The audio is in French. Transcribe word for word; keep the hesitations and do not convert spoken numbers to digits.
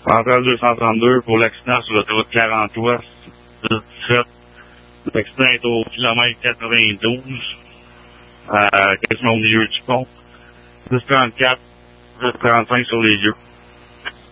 Centrale deux cent trente-deux pour l'accident sur l'autoroute quarante ouest. dix-sept. L'accident est au kilomètre quatre-vingt-douze, euh, quasiment au milieu du pont. dix trente-quatre, dix trente-cinq sur les lieux.